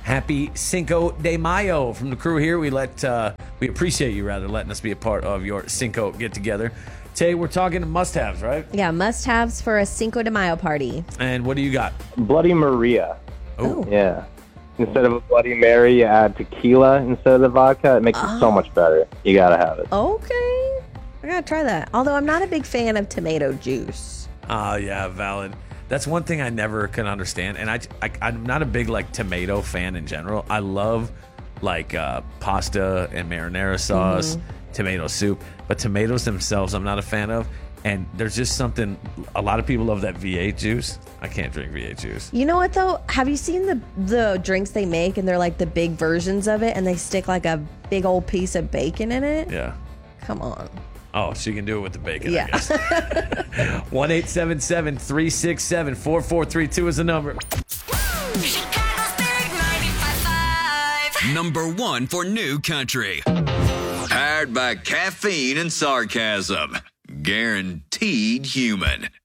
Happy Cinco de Mayo from the crew here. We appreciate you letting us be a part of your Cinco get together. Tay, we're talking must-haves, right? Yeah, must-haves for a Cinco de Mayo party. And what do you got? Bloody Maria. Oh. Yeah. Instead of a Bloody Mary, you add tequila instead of the vodka. It makes it so much better. You gotta have it. Okay. I gotta try that. Although I'm not a big fan of tomato juice. Yeah, valid. That's one thing I never can understand. And I'm not a big, tomato fan in general. I love, pasta and marinara sauce, tomato soup. But tomatoes themselves, I'm not a fan of. And there's just something, a lot of people love that V8 juice. I can't drink V8 juice. You know what, though? Have you seen the drinks they make, and they're the big versions of it, and they stick a big old piece of bacon in it? Yeah. Come on. Oh, so you can do it with the bacon, yeah. I guess. 1-877-367-4432 is the number. Number 1 for New Country. Powered by caffeine and sarcasm. Guaranteed human.